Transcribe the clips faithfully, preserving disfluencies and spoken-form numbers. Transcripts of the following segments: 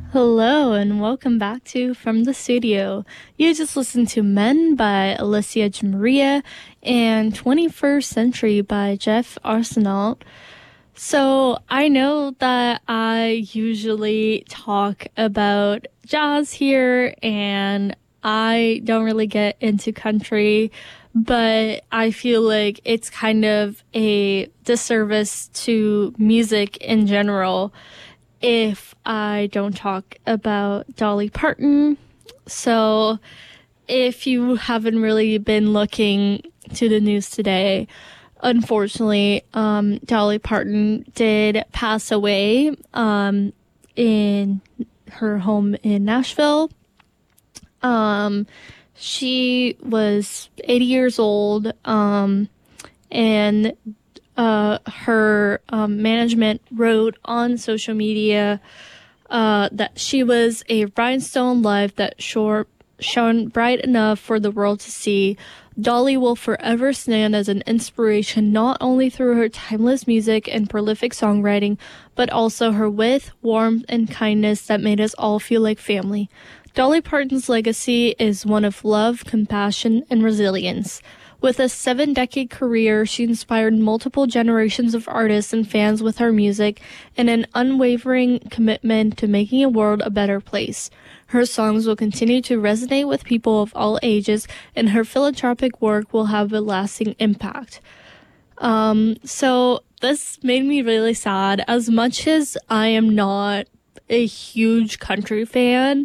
Hello and welcome back to From the Studio. You just listened to Men by Alicia Maria and twenty-first Century by Jeff Arsenault. So I know that I usually talk about jazz here and I don't really get into country, but I feel like it's kind of a disservice to music in general if I don't talk about Dolly Parton. So if you haven't really been looking to the news today, unfortunately, um, Dolly Parton did pass away um, in her home in Nashville. Um, she was eighty years old, um, and Uh, her um, management wrote on social media uh, that she was a rhinestone life that shore, shone bright enough for the world to see. Dolly will forever stand as an inspiration not only through her timeless music and prolific songwriting, but also her wit, warmth, and kindness that made us all feel like family. Dolly Parton's legacy is one of love, compassion, and resilience. With a seven-decade career, she inspired multiple generations of artists and fans with her music and an unwavering commitment to making a world a better place. Her songs will continue to resonate with people of all ages, and her philanthropic work will have a lasting impact. Um, so this made me really sad. As much as I am not a huge country fan,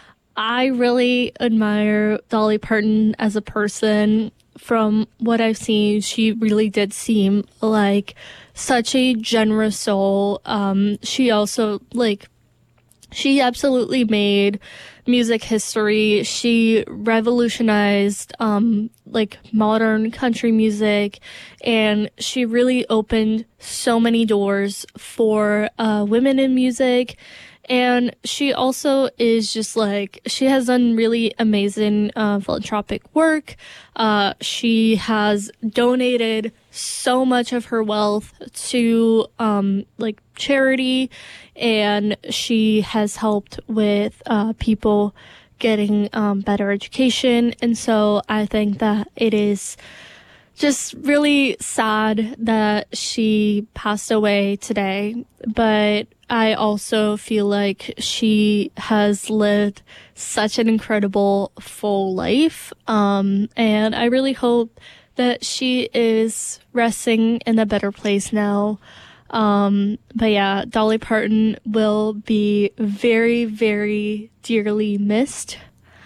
I really admire Dolly Parton as a person. From what I've seen, she really did seem like such a generous soul. Um, she also, like, she absolutely made music history. She revolutionized, um, like, modern country music, and she really opened so many doors for uh, women in music. And she also is just like, she has done really amazing uh, philanthropic work. Uh, she has donated so much of her wealth to um, like charity, and she has helped with uh, people getting um, better education. And so I think that it is just really sad that she passed away today, but I also feel like she has lived such an incredible full life, um, and I really hope that she is resting in a better place now. Um, but yeah, Dolly Parton will be very, very dearly missed,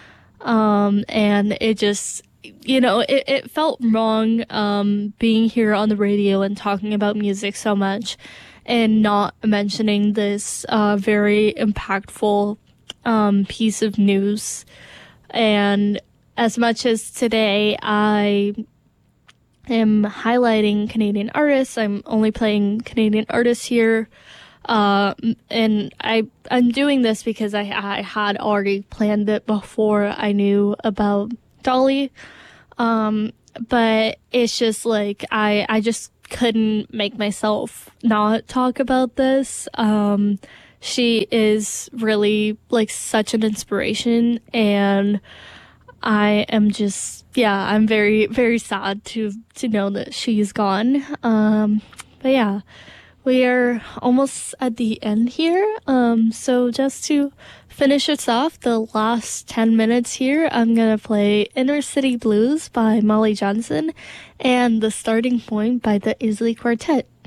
um, and it just you know, it, it felt wrong um, being here on the radio and talking about music so much and not mentioning this uh, very impactful um, piece of news. And as much as today I am highlighting Canadian artists, I'm only playing Canadian artists here. Uh, and I, I'm doing this because I, I had already planned it before I knew about Dolly. Um, but it's just like, I, I just couldn't make myself not talk about this. Um, she is really like such an inspiration, and I am just, yeah, I'm very, very sad to, to know that she's gone. Um, but yeah. We are almost at the end here, um, so just to finish us off the last ten minutes here, I'm gonna play Inner City Blues by Molly Johnson and The Starting Point by the Isley Quartet.